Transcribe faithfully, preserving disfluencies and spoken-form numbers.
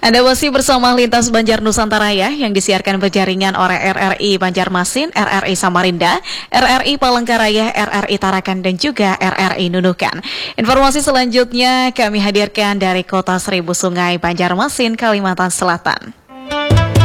Anda masih bersama Lintas Banjar Nusantara ya, yang disiarkan berjaringan oleh R R I Banjarmasin, R R I Samarinda, R R I Palangkaraya, R R I Tarakan, dan juga R R I Nunukan. Informasi selanjutnya kami hadirkan dari Kota Seribu Sungai, Banjarmasin, Kalimantan Selatan.